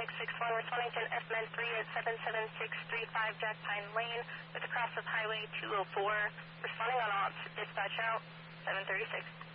3661, responding to an FMN 3 at 77635 Jack Pine Lane with the cross of Highway 204. Responding on ops, dispatch out 736.